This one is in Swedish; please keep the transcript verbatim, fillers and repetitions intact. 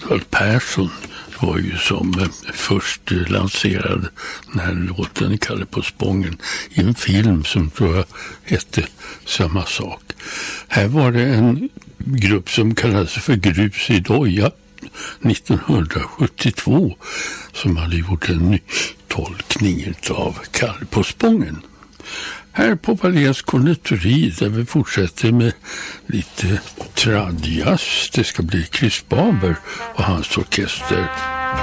Edvard Persson var ju som först lanserad den här låten Kalle på Spången i en film som tror jag hette samma sak. Här var det en grupp som kallades för Grus i Doja nittonhundrasjuttiotvå som hade gjort en ny tolkning av Kalle på Spången. Här på Wahléns konditori där vi fortsätter med lite tradjazz. Det ska bli Chris Barber och hans orkester.